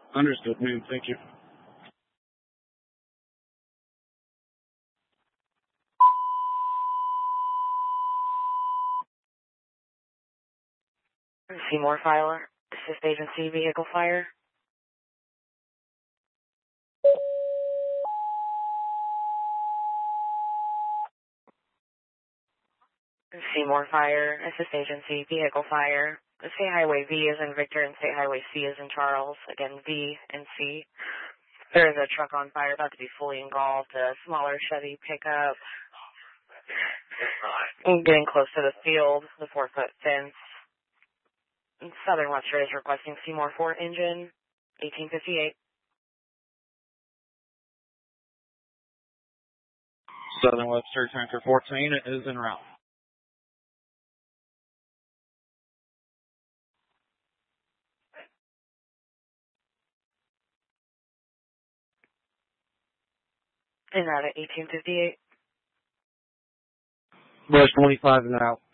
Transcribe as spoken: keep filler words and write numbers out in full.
Understood, ma'am. Thank you. Seymour Fire, Assist Agency Vehicle Fire. Seymour Fire, Assist Agency Vehicle Fire. State Highway V is in Victor and State Highway C is in Charles. Again, V and C. There is a truck on fire about to be fully engulfed, a smaller Chevy pickup. Getting close to the field, the four-foot fence. Southern Webster is requesting Seymour Fort engine, eighteen fifty-eight. Southern Webster, Tanker fourteen is en route. And out at eighteen fifty-eight. Brush twenty-five and out.